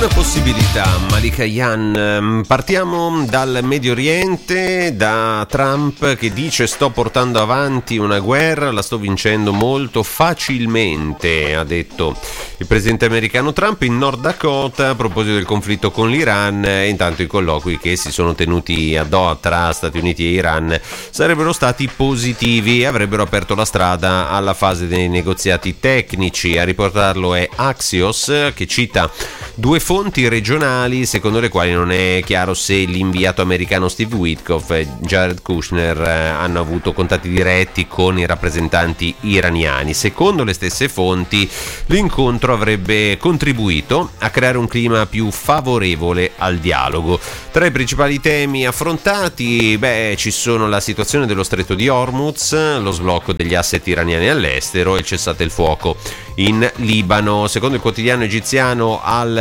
Una possibilità, Malika Yan. Partiamo dal Medio Oriente, da Trump che dice: sto portando avanti una guerra, la sto vincendo molto facilmente, ha detto il presidente americano Trump in Nord Dakota a proposito del conflitto con l'Iran. E intanto i colloqui che si sono tenuti a Doha tra Stati Uniti e Iran sarebbero stati positivi e avrebbero aperto la strada alla fase dei negoziati tecnici. A riportarlo è Axios, che cita due fonti regionali secondo le quali non è chiaro se l'inviato americano Steve Witkoff e Jared Kushner hanno avuto contatti diretti con i rappresentanti iraniani. Secondo le stesse fonti, l'incontro avrebbe contribuito a creare un clima più favorevole al dialogo. Tra i principali temi affrontati, ci sono la situazione dello stretto di Hormuz, lo sblocco degli asset iraniani all'estero e il cessate il fuoco in Libano. Secondo il quotidiano egiziano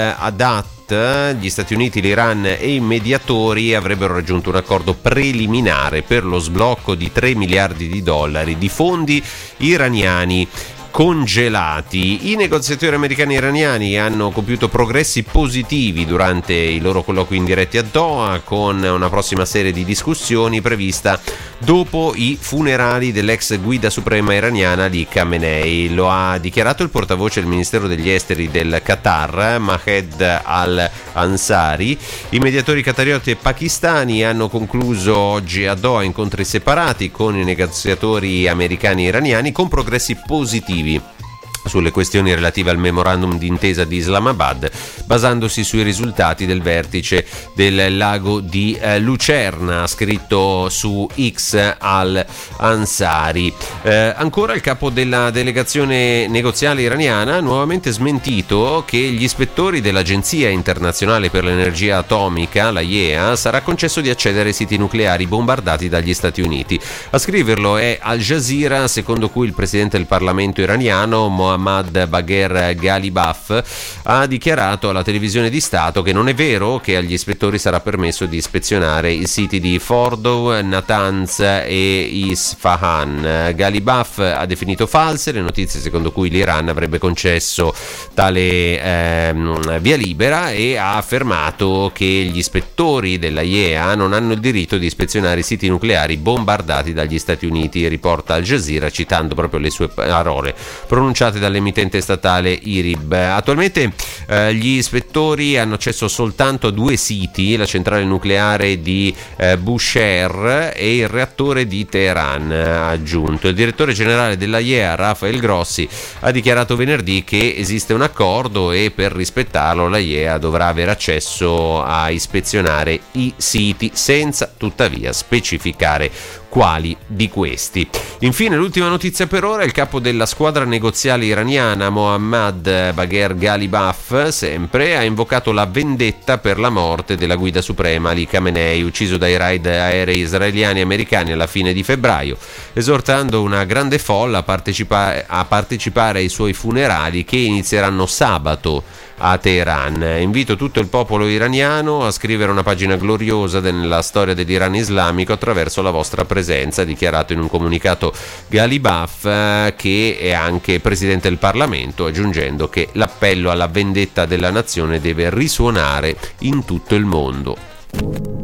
Al-Adat, gli Stati Uniti, l'Iran e i mediatori avrebbero raggiunto un accordo preliminare per lo sblocco di $3 miliardi di fondi iraniani congelati. I negoziatori americani e iraniani hanno compiuto progressi positivi durante i loro colloqui indiretti a Doha, con una prossima serie di discussioni prevista dopo i funerali dell'ex guida suprema iraniana Ali Khamenei. Lo ha dichiarato il portavoce del Ministero degli Esteri del Qatar, Mahed Al-Ansari. I mediatori qatarioti e pakistani hanno concluso oggi a Doha incontri separati con i negoziatori americani e iraniani, con progressi positivi sulle questioni relative al memorandum d'intesa di Islamabad, basandosi sui risultati del vertice del lago di Lucerna, scritto su X Al-Ansari. Ancora il capo della delegazione negoziale iraniana ha nuovamente smentito che gli ispettori dell'Agenzia Internazionale per l'Energia Atomica, la IEA, sarà concesso di accedere ai siti nucleari bombardati dagli Stati Uniti. A scriverlo è Al Jazeera, secondo cui il presidente del Parlamento iraniano Mohammad Bagher Ghalibaf ha dichiarato alla televisione di Stato che non è vero che agli ispettori sarà permesso di ispezionare i siti di Fordow, Natanz e Isfahan. Ghalibaf ha definito false le notizie secondo cui l'Iran avrebbe concesso tale via libera e ha affermato che gli ispettori della IEA non hanno il diritto di ispezionare i siti nucleari bombardati dagli Stati Uniti, riporta Al Jazeera citando proprio le sue parole pronunciate dall'emittente statale IRIB. Attualmente gli ispettori hanno accesso soltanto a due siti, la centrale nucleare di Bushehr e il reattore di Teheran, ha aggiunto. Il direttore generale della IEA, Rafael Grossi, ha dichiarato venerdì che esiste un accordo e per rispettarlo la IEA dovrà avere accesso a ispezionare i siti, senza tuttavia specificare quali di questi. Infine, l'ultima notizia per ora: il capo della squadra negoziale iraniana Mohammad Bagher Ghalibaf sempre ha invocato la vendetta per la morte della guida suprema Ali Khamenei, ucciso dai raid aerei israeliani e americani alla fine di febbraio, esortando una grande folla a partecipare ai suoi funerali che inizieranno sabato a Teheran. Invito tutto il popolo iraniano a scrivere una pagina gloriosa nella storia dell'Iran islamico attraverso la vostra presenza, ha dichiarato in un comunicato Ghalibaf, che è anche presidente del Parlamento, aggiungendo che l'appello alla vendetta della nazione deve risuonare in tutto il mondo.